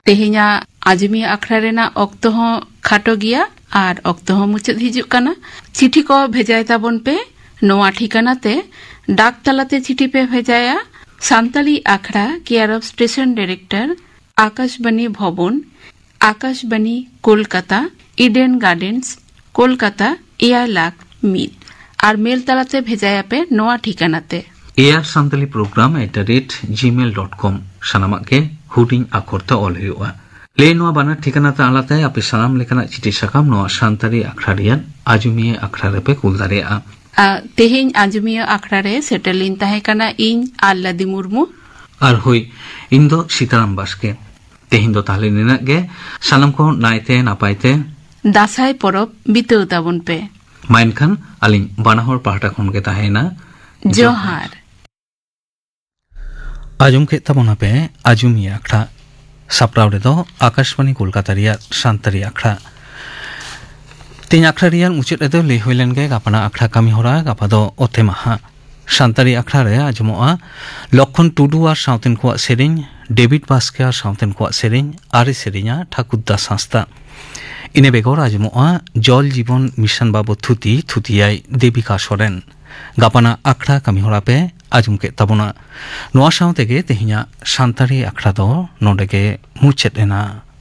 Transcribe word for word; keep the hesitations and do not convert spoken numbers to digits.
तेहेña आजमी आखड़ा रेना ऑक्तो हो खाटो गिया और ऑक्तो हो मुचाद हिजुग काना चिठी को भेजाय ताबन पे नोआ ठिकाना ते डाक तलाते चिठी पे भेजाया सान्ताली आखड़ा care of station director Akashvani भवन Akashvani Kolkata Eden gardens Kolkata air lakh meet और मेल तलाते भेजाया पे नोआ ठिकाना ते air सान्ताली programme at the rate Gmail dot com सानामा के हुडिंग आखरता ऑल हुआ ले नोआ बाना ठिकाना ता आलाते आपे सानाम लेकाना चिठी साकाम नोआ सान्ताली आखड़ा रियान आजुमिया आखड़ा रे पे कुल दारेआ तेहेñ आजुमिया आखड़ा रे सेटलिन ताहे काना इन आल्लादी मुर्मू और हुई इन दो सीताराम बास्के तेहेñ दो ताहले निना गे सानाम को नायते नापायते दासाई परब बितेउ ताबन पे माइनखान आलिन बानाहर पाहटा खन गे ताहेना जोहार आजुम के तबना पे आजुमिया आखड़ा सापराव रे दो आकाशवाणी कोलकाता रिया सान्ताली आखड़ा तीन आखड़ा रिया मुचाद रे दो ले होइलेन गे गापाना आखड़ा कामी हरा गापा दो ओते माहा सान्ताली आखड़ा रे आजुमोआ लक्षण टुडू आर सावतेन को सेरेñ डेविड बास्के आर सावतेन को सेरेñ आरे सेरेña ठाकुरदास हांसदा इने बेगर आजुमोआ जल जीवन मिशन बाबो थुति थुतियाय देविका सोरेन गापाना आखड़ा कामी हरा पे आजुम के तबना नोआ सावते गे तेहेña सान्ताली आखड़ा दो नोडे गे मुचाद एना।